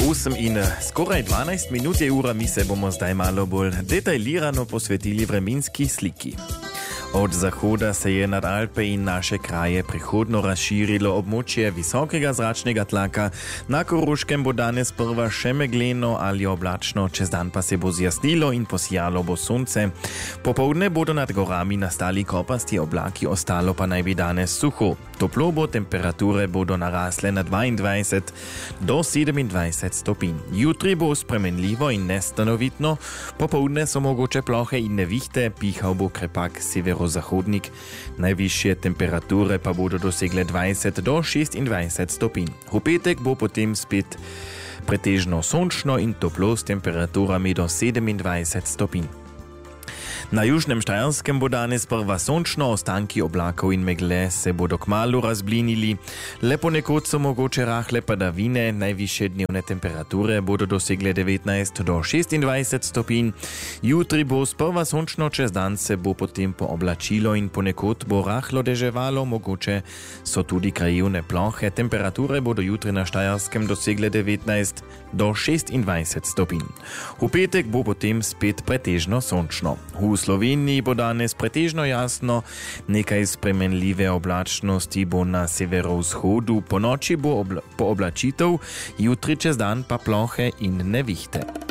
8 in skoraj 12 minut je ura, mi se bomo zdaj malo bolj detaljirano posvetili vremenski sliki. Od zahoda se je nad Alpe in naše kraje prehodno razširilo območje visokega zračnega tlaka. Na Koroškem bo danes prva še megleno ali oblačno, čez dan pa se bo zjasnilo in posijalo bo sonce. Popoldne bodo nad gorami nastali kopasti oblaki, ostalo pa naj bi danes suho. Toplo bo, temperature bodo narasle na 22 do 27 stopinj. Jutri bo spremenljivo in nestanovitno, popoldne so mogoče plohe in nevihte, pihal bo krepak severozahodnik. Najvišje temperature pa bodo dosegle 20 do 26 stopinj. V petek bo potem spet pretežno sončno in toplo s temperaturami do 27 stopinj. Na južnem Štajerskem bo danes prva sončno, ostanki oblakov in megle se bodo kmalu razblinili. Le ponekod so mogoče rahle padavine, najvišje dnevne temperature bodo dosegle 19 do 26 stopinj. Jutri bo sprva sončno, čez dan se bo potem pooblačilo in ponekod bo rahlo deževalo, mogoče so tudi krajevne plohe. Temperature bodo jutri na Štajerskem dosegle 19 do 26 stopinj. V petek bo potem spet pretežno sončno. V Sloveniji bo danes pretežno jasno, nekaj spremenljive oblačnosti bo na severovzhodu, po noči bo pooblačitev, jutri čez dan pa plohe in nevihte.